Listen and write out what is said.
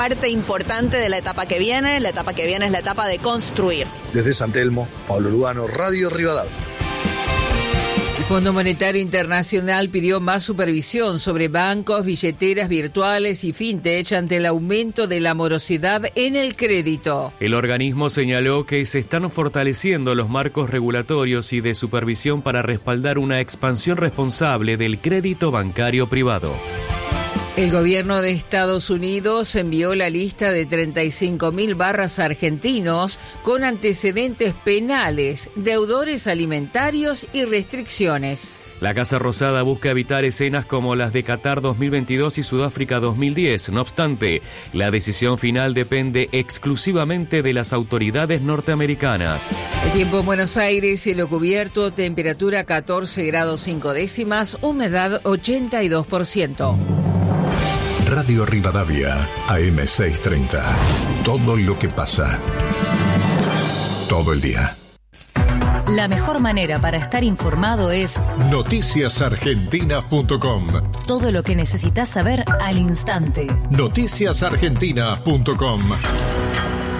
parte importante de la etapa que viene. La etapa que viene es la etapa de construir. Desde San Telmo, Pablo Lugano, Radio Rivadavia. El Fondo Monetario Internacional pidió más supervisión sobre bancos, billeteras virtuales y fintech ante el aumento de la morosidad en el crédito. El organismo señaló que se están fortaleciendo los marcos regulatorios y de supervisión para respaldar una expansión responsable del crédito bancario privado. El gobierno de Estados Unidos envió la lista de 35.000 barras argentinos con antecedentes penales, deudores alimentarios y restricciones. La Casa Rosada busca evitar escenas como las de Qatar 2022 y Sudáfrica 2010. No obstante, la decisión final depende exclusivamente de las autoridades norteamericanas. El tiempo en Buenos Aires, cielo cubierto, temperatura 14 grados 5 décimas, humedad 82%. Radio Rivadavia, AM630. Todo lo que pasa. Todo el día. La mejor manera para estar informado es noticiasargentinas.com. Todo lo que necesitas saber al instante. Noticiasargentinas.com.